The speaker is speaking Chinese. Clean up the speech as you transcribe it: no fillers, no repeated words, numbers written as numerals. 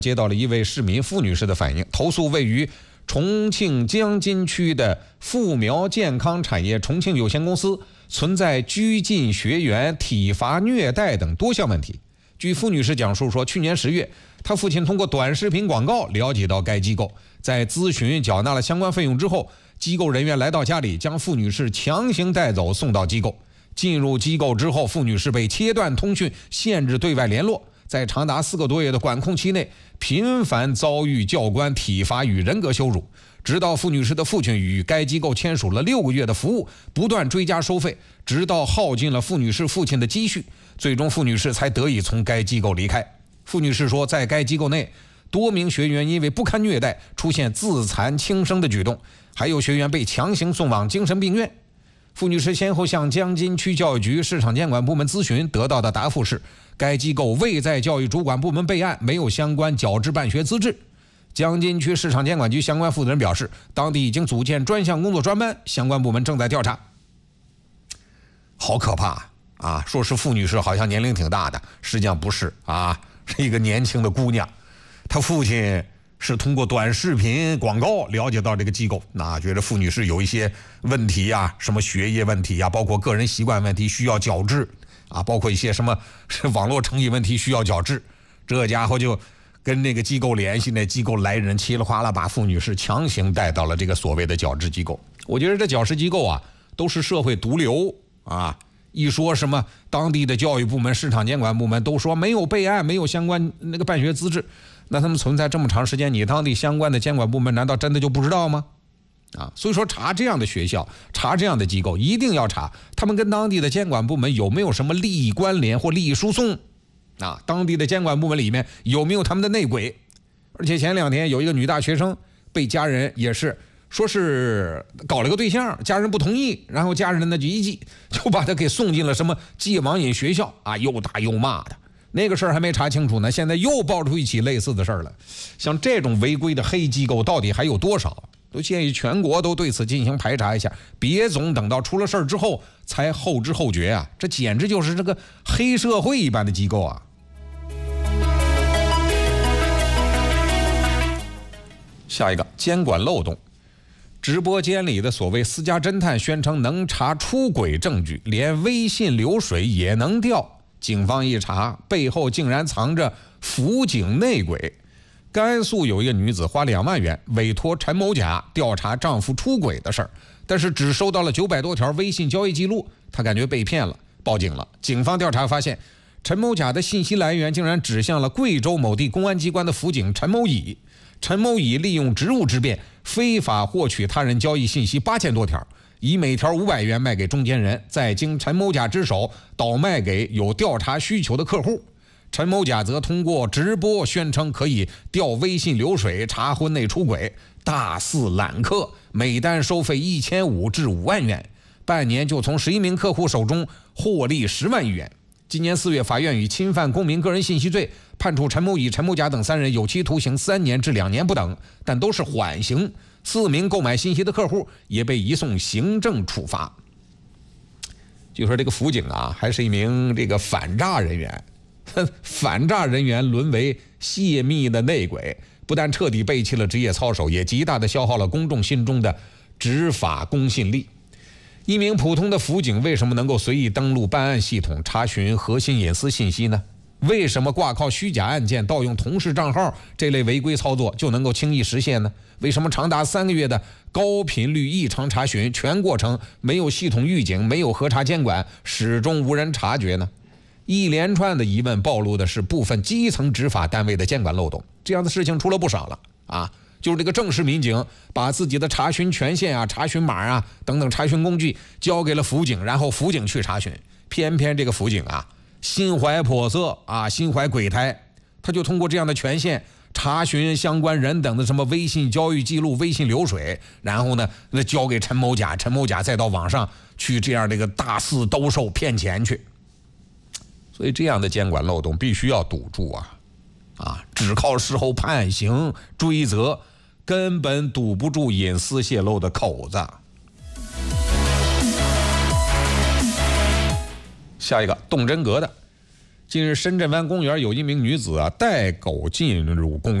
接到了一位市民付女士的反映，投诉位于重庆江津区的富苗健康产业重庆有限公司存在拘禁学员、体罚虐待等多项问题。据付女士讲述说，去年10月，她父亲通过短视频广告了解到该机构，在咨询缴纳了相关费用之后，机构人员来到家里，将付女士强行带走送到机构。进入机构之后，付女士被切断通讯，限制对外联络。在长达4个多月的管控期内，频繁遭遇教官体罚与人格羞辱，直到付女士的父亲与该机构签署了6个月的服务，不断追加收费，直到耗尽了付女士父亲的积蓄，最终付女士才得以从该机构离开。付女士说，在该机构内，多名学员因为不堪虐待，出现自残轻生的举动，还有学员被强行送往精神病院。付女士先后向江津区教育局市场监管部门咨询，得到的答复是该机构未在教育主管部门备案，没有相关矫治办学资质。江津区市场监管局相关负责人表示，当地已经组建专项工作专班，相关部门正在调查。好可怕啊！说是付女士好像年龄挺大的，实际上不是啊，是一个年轻的姑娘。她父亲是通过短视频广告了解到这个机构，觉得付女士有一些问题呀，什么学业问题呀，包括个人习惯问题需要矫治啊，包括一些什么网络成瘾问题需要矫治。这家伙就跟那个机构联系，那机构来人稀里哗啦把付女士强行带到了这个所谓的矫治机构。我觉得这矫治机构啊，都是社会毒瘤啊。一说什么当地的教育部门、市场监管部门都说没有备案，没有相关那个办学资质，那他们存在这么长时间，你当地相关的监管部门难道真的就不知道吗？所以说查这样的学校，查这样的机构，一定要查他们跟当地的监管部门有没有什么利益关联或利益输送当地的监管部门里面有没有他们的内鬼。而且前2天有一个女大学生被家人也是说是搞了个对象，家人不同意，然后家人呢就把他给送进了什么戒网瘾学校又打又骂的。那个事儿还没查清楚呢，现在又爆出一起类似的事儿了。像这种违规的黑机构到底还有多少？都建议全国都对此进行排查一下，别总等到出了事儿之后才后知后觉啊！这简直就是这个黑社会一般的机构啊！下一个，监管漏洞。直播间里的所谓私家侦探宣称能查出轨证据，连微信流水也能调。警方一查，背后竟然藏着辅警内鬼。甘肃有一个女子花2万元委托陈某甲调查丈夫出轨的事儿，但是只收到了900多条微信交易记录，她感觉被骗了，报警了。警方调查发现，陈某甲的信息来源竟然指向了贵州某地公安机关的辅警陈某乙。陈某乙利用职务之便，非法获取他人交易信息8000多条，以每条500元卖给中间人，再经陈某甲之手倒卖给有调查需求的客户。陈某甲则通过直播宣称可以调微信流水查婚内出轨，大肆揽客，每单收费1500至5万元，半年就从11名客户手中获利10万余元。今年4月，法院以侵犯公民个人信息罪判处陈某乙、陈某甲等3人有期徒刑3年至2年不等，但都是缓刑。4名购买信息的客户也被移送行政处罚。据说这个辅警还是一名这个反诈人员，反诈人员沦为泄密的内鬼，不但彻底背弃了职业操守，也极大地消耗了公众心中的执法公信力。一名普通的辅警为什么能够随意登录办案系统查询核心隐私信息呢？为什么挂靠虚假案件、盗用同事账号这类违规操作就能够轻易实现呢？为什么长达3个月的高频率异常查询，全过程没有系统预警、没有核查监管，始终无人察觉呢？一连串的疑问暴露的是部分基层执法单位的监管漏洞，这样的事情出了不少了就是这个正式民警把自己的查询权限查询码等等查询工具交给了辅警，然后辅警去查询，偏偏这个辅警心怀叵测心怀鬼胎，他就通过这样的权限查询相关人等的什么微信交易记录、微信流水，然后呢交给陈某甲，陈某甲再到网上去这样个大肆兜售骗钱去。所以这样的监管漏洞必须要堵住只靠事后判刑追责，根本堵不住隐私泄露的口子。下一个，动真格的。 近日，深圳湾公园有一名女子带狗进入公园。